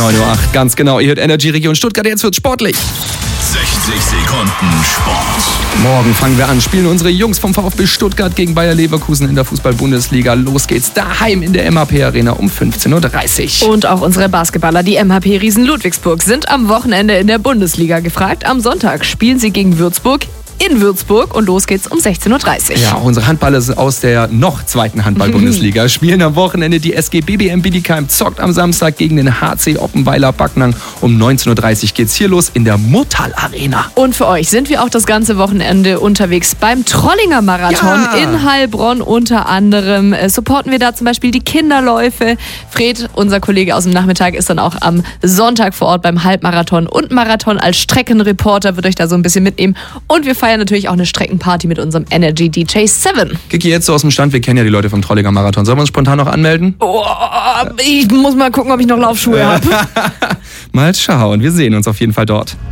9:08 Uhr, ganz genau. Ihr hört Energy Region Stuttgart, jetzt wird's sportlich. 60 Sekunden Sport. Morgen fangen wir an, spielen unsere Jungs vom VfB Stuttgart gegen Bayer Leverkusen in der Fußball-Bundesliga. Los geht's daheim in der MHP Arena um 15:30 Uhr. Und auch unsere Basketballer, die MHP Riesen Ludwigsburg, sind am Wochenende in der Bundesliga gefragt. Am Sonntag spielen sie gegen Würzburg in Würzburg und los geht's um 16:30 Uhr. Ja, auch unsere Handballer aus der noch zweiten Handball-Bundesliga spielen am Wochenende. Die SG BBM Bietigheim zockt am Samstag gegen den HC Oppenweiler Backnang. Um 19:30 Uhr geht's hier los in der Murtal Arena. Und für euch sind wir auch das ganze Wochenende unterwegs beim Trollinger Marathon in Heilbronn unter anderem. Supporten wir da zum Beispiel die Kinderläufe. Fred, unser Kollege aus dem Nachmittag, ist dann auch am Sonntag vor Ort beim Halbmarathon und Marathon als Streckenreporter, wird euch da so ein bisschen mitnehmen. Und wir feiern natürlich auch eine Streckenparty mit unserem Energy DJ 7. Kiki, jetzt so aus dem Stand, wir kennen ja die Leute vom Trollinger Marathon. Sollen wir uns spontan noch anmelden? Oh, ich muss mal gucken, ob ich noch Laufschuhe habe. Mal schauen, wir sehen uns auf jeden Fall dort.